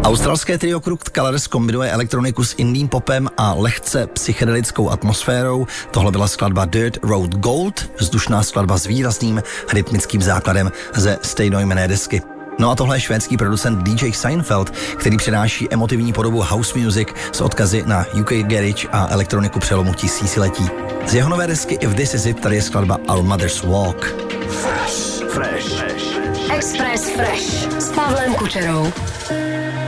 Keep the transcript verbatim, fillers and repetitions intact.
Australské trio Crooked Colors kombinuje elektroniku s indie popem a lehce psychedelickou atmosférou. Tohle byla skladba Dirt Road Gold, vzdušná skladba s výrazným rytmickým základem ze stejnojmenné desky. No a tohle je švédský producent D J Seinfeld, který přináší emotivní podobu house music s odkazy na U K garage a elektroniku přelomu tisíciletí. Z jeho nové desky If This Is It tady je skladba Our Mother's Walk. Fresh, fresh, fresh. Express Fresh s Pavlem Kučerou.